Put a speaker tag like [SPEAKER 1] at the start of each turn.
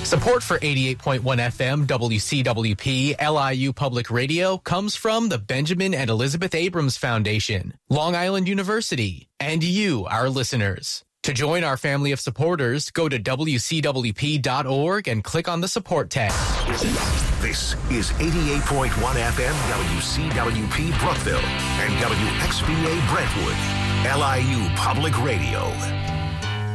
[SPEAKER 1] Support for 88.1 FM WCWP LIU Public Radio comes from the Benjamin and Elizabeth Abrams Foundation, Long Island University, and you, our listeners. To join our family of supporters, go to WCWP.org and click on the support tab.
[SPEAKER 2] This is 88.1 FM WCWP Brookville and WXBA Brentwood, LIU Public Radio.